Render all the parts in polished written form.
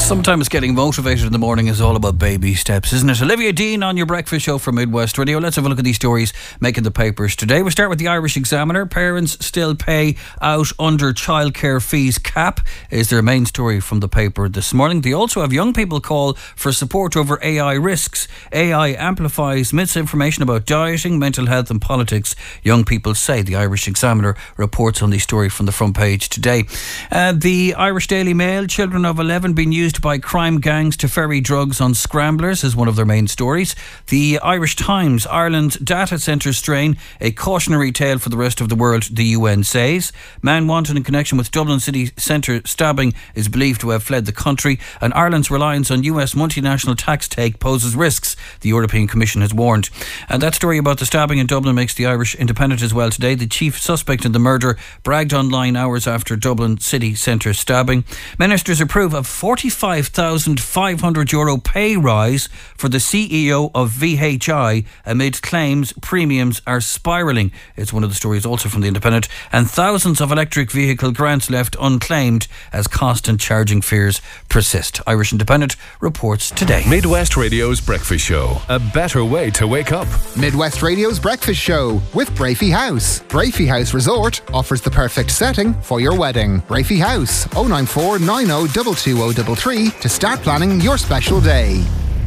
Sometimes getting motivated in the morning is all about baby steps, isn't it? Olivia Dean on your breakfast show from Midwest Radio. Let's have a look at these stories making the papers today. We start with the Irish Examiner. Parents still pay out under childcare fees cap is their main story from the paper this morning. They also have young people call for support over AI risks. AI amplifies misinformation about dieting, mental health and politics, young people say. The Irish Examiner reports on the story from the front page today. The Irish Daily Mail, children of 11 being used by crime gangs to ferry drugs on scramblers is one of their main stories. The Irish Times, Ireland's data centre strain, a cautionary tale for the rest of the world, the UN says. Man wanted in connection with Dublin city centre stabbing is believed to have fled the country, and Ireland's reliance on US multinational tax take poses risks, the European Commission has warned. And that story about the stabbing in Dublin makes the Irish Independent as well today. The chief suspect in the murder bragged online hours after Dublin city centre stabbing. Ministers approve of €45,500 pay rise for the CEO of VHI amid claims premiums are spiralling. It's one of the stories also from the Independent. And thousands of electric vehicle grants left unclaimed as cost and charging fears persist. Irish Independent reports today. Midwest Radio's Breakfast Show. A better way to wake up. Midwest Radio's Breakfast Show with Brafey House. Brafey House Resort offers the perfect setting for your wedding. Brafey House, 094 90 22033 to start planning your special day.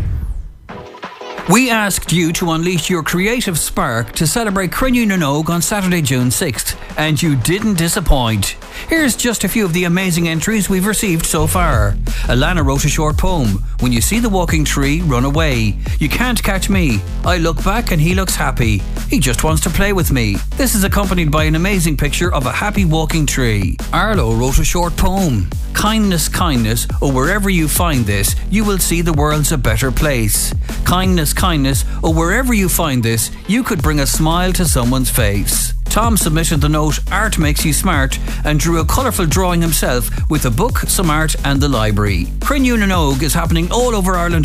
We asked you to unleash your creative spark to celebrate Cruinniú na nÓg on Saturday, June 6th, and you didn't disappoint. Here's just a few of the amazing entries we've received so far. Alana wrote a short poem. When you see the walking tree, run away. You can't catch me. I look back and he looks happy. He just wants to play with me. This is accompanied by an amazing picture of a happy walking tree. Arlo wrote a short poem. Kindness, kindness, or wherever you find this, you will see the world's a better place. Kindness, kindness, or wherever you find this, you could bring a smile to someone's face. Tom submitted the note Art Makes You Smart and drew a colourful drawing himself with a book, some art and the library. Cruinniú na nÓg is happening all over Ireland